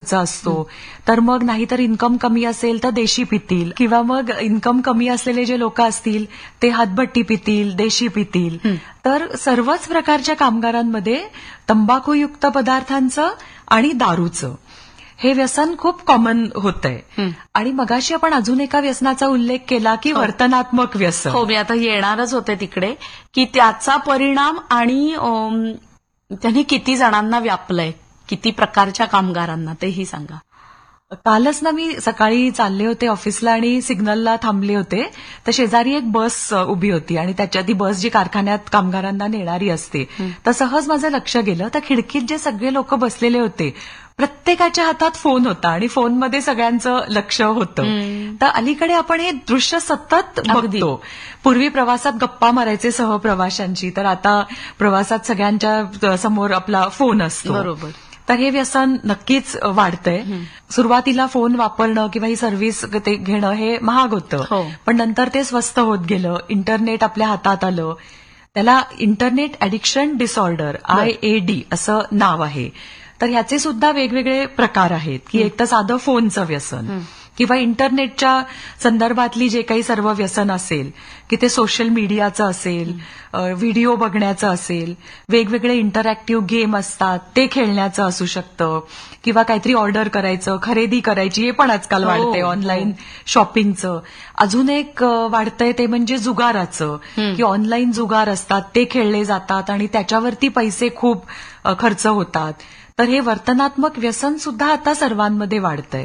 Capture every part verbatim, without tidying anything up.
खर्च असतो. तर मग नाहीतर इन्कम कमी असेल तर देशी पितील, किंवा मग इन्कम कमी असलेले जे लोक असतील ते हातभट्टी पितील, देशी पितील. तर सर्वच प्रकारच्या कामगारांमध्ये तंबाखूयुक्त पदार्थांचं आणि दारूचं हे व्यसन खूप कॉमन होतंय. आणि मगाशी आपण अजून एका व्यसनाचा उल्लेख केला की वर्तनात्मक व्यसन. हो, मी आता येणारच होते तिकडे, की त्याचा परिणाम आणि त्यांनी किती जणांना व्यापलंय, किती प्रकारच्या कामगारांना, तेही सांगा. कालच ना मी सकाळी चालले होते ऑफिसला आणि सिग्नलला थांबले होते, तर शेजारी एक बस उभी होती आणि त्याच्या ती बस जी कारखान्यात कामगारांना नेणारी असते, तर सहज माझं लक्ष गेलं तर खिडकीत जे सगळे लोक बसलेले होते प्रत्येकाच्या हातात फोन होता आणि फोनमध्ये सगळ्यांचं लक्ष होतं. तर अलीकडे आपण हे दृश्य सतत बघतो. पूर्वी प्रवासात गप्पा मारायचे सहप्रवाशांची, तर आता प्रवासात सगळ्यांच्या समोर आपला फोन असतो. बरोबर. तर हे व्यसन नक्कीच वाढतंय. सुरुवातीला फोन वापरणं किंवा ही सर्व्हिस ते घेणं हे महाग होतं, पण नंतर ते स्वस्त होत गेलं. इंटरनेट आपल्या हातात आलं. त्याला internet addiction disorder, I A D असं नाव आहे. तर ह्याचे सुद्धा वेगवेगळे प्रकार आहेत, की एक तर साधं फोनचं व्यसन किंवा इंटरनेटच्या संदर्भातली जे काही सर्व व्यसन असेल, की ते सोशल मीडियाचं असेल, व्हिडिओ बघण्याचं असेल, वेगवेगळे इंटरॅक्टिव्ह गेम असतात ते खेळण्याचं असू शकतं, किंवा काहीतरी ऑर्डर करायचं, खरेदी करायची, हे पण आजकाल वाढतंय, ऑनलाईन शॉपिंगचं. अजून एक वाढतंय ते म्हणजे जुगाराचं, की ऑनलाईन जुगार असतात ते खेळले जातात आणि त्याच्यावरती पैसे खूप खर्च होतात. तर हे वर्तनात्मक व्यसन सुद्धा आता सर्वांमध्ये वाढतंय.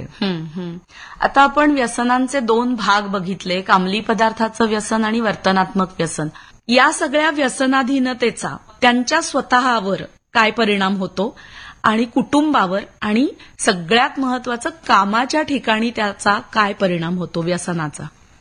आता आपण व्यसनांचे दोन भाग बघितले, अंमली पदार्थाचं व्यसन आणि वर्तनात्मक व्यसन. या सगळ्या व्यसनाधीनतेचा त्यांच्या स्वतःवर काय परिणाम होतो आणि कुटुंबावर आणि सगळ्यात महत्वाचं कामाच्या ठिकाणी त्याचा काय परिणाम होतो व्यसनाचा?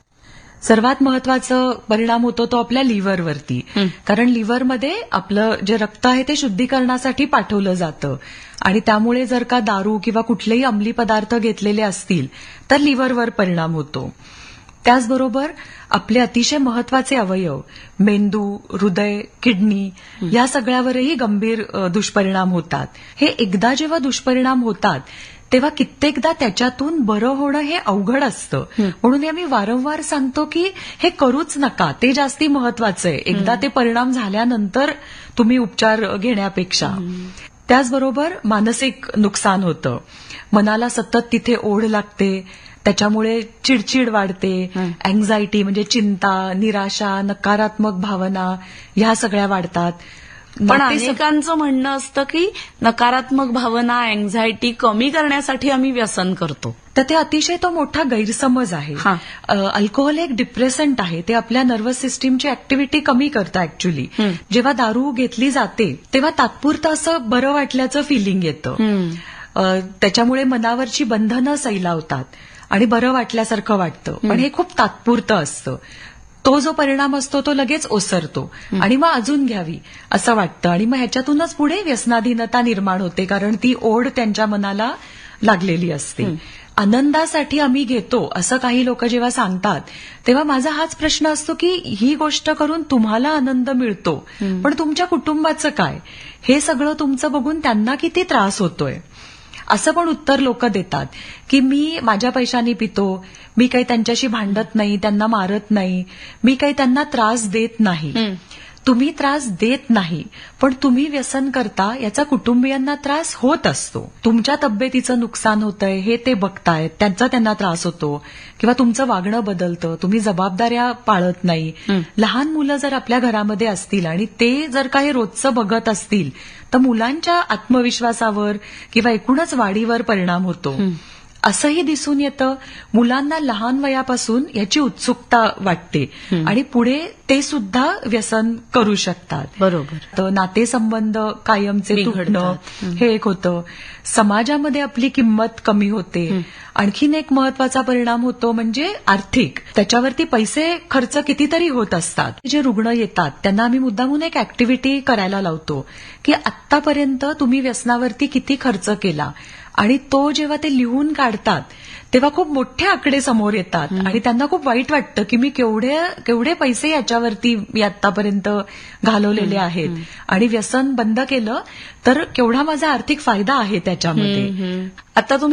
सर्वात महत्वाचा परिणाम होतो तो आपल्या लिव्हरवरती. कारण लिव्हरमध्ये आपलं जे रक्त आहे ते शुद्धीकरणासाठी पाठवलं जातं आणि त्यामुळे जर का दारू किंवा कुठलेही अंमली पदार्थ घेतलेले असतील तर लिव्हरवर परिणाम होतो. त्याचबरोबर आपले अतिशय महत्वाचे अवयव मेंदू, हृदय, किडनी या सगळ्यावरही गंभीर दुष्परिणाम होतात. हे एकदा जेव्हा दुष्परिणाम होतात तेव्हा कित्येकदा त्याच्यातून बरं होणं हे अवघड असतं. म्हणून आम्ही वारंवार सांगतो की हे करूच नका, ते जास्ती महत्वाचं आहे. एकदा ते परिणाम झाल्यानंतर तुम्ही उपचार घेण्यापेक्षा. त्याचबरोबर मानसिक नुकसान होतं. मनाला सतत तिथे ओढ लागते, त्याच्यामुळे चिडचिड वाढते, अँझायटी म्हणजे चिंता, निराशा, नकारात्मक भावना ह्या सगळ्या वाढतात. पण अनेकांचं म्हणणं असतं की नकारात्मक भावना, अँझायटी कमी करण्यासाठी आम्ही व्यसन करतो. तर ते अतिशय तो मोठा गैरसमज आहे. अल्कोहोल एक डिप्रेसंट आहे, ते आपल्या नर्व्हस सिस्टीमची ऍक्टिव्हिटी कमी करतं ऍक्च्युली. जेव्हा दारू घेतली जाते तेव्हा तात्पुरतं असं बरं वाटल्याचं फिलिंग येतं. त्याच्यामुळे मनावरची बंधनं सैलावतात आणि बरं वाटल्यासारखं वाटतं, पण हे खूप तात्पुरतं असतं. तो जो परिणाम असतो तो लगेच ओसरतो आणि मग अजून घ्यावी असं वाटतं आणि मग ह्याच्यातूनच पुढे व्यसनाधीनता निर्माण होते, कारण ती ओढ त्यांच्या मनाला लागलेली असते. आनंदासाठी आम्ही घेतो असं काही लोक जेव्हा सांगतात तेव्हा माझा हाच प्रश्न असतो की ही गोष्ट करून तुम्हाला आनंद मिळतो, पण तुमच्या कुटुंबाचं काय? हे सगळं तुमचं बघून त्यांना किती त्रास होतोय? असं पण उत्तर लोक देतात की मी माझ्या पैशानी पितो, मी काही त्यांच्याशी भांडत नाही, त्यांना मारत नाही, मी काही त्यांना त्रास देत नाही. तुम्ही त्रास देत नाही, पण तुम्ही व्यसन करता याचा कुटुंबियांना त्रास होत असतो. तुमच्या तब्येतीचं नुकसान होतंय हे ते बघतायत, त्यांचा त्यांना त्रास होतो, किंवा तुमचं वागणं बदलतं, तुम्ही जबाबदाऱ्या पाळत नाही. लहान मुलं जर आपल्या घरामध्ये असतील आणि ते जर काही रोजचं बघत असतील तर मुलांच्या आत्मविश्वासावर किंवा एकूणच वाढीवर परिणाम होतो. असंही दिसून येतं, मुलांना लहान वयापासून याची उत्सुकता वाटते आणि पुढे ते सुद्धा व्यसन करू शकतात. बरोबर. तर नातेसंबंध कायमचे तुटणं हे एक होतं. समाजामध्ये आपली किंमत कमी होते. आणखीन एक महत्वाचा परिणाम होतो म्हणजे आर्थिक. त्याच्यावरती पैसे खर्च कितीतरी होत असतात. जे रुग्ण येतात त्यांना आम्ही मुद्दामून एक ऍक्टिव्हिटी करायला लावतो की आत्तापर्यंत तुम्ही व्यसनावरती किती खर्च केला, आणि तो जेव्हा ते लिहून काढतात तेव्हा खूप मोठे आकडे समोर येतात आणि त्यांना खूप वाईट वाटतं की मी केवढे केवढे पैसे याच्यावरती मी आतापर्यंत घालवलेले आहेत आणि व्यसन बंद केलं तर केवढा माझा आर्थिक फायदा आहे त्याच्यामध्ये. आता तुम्ही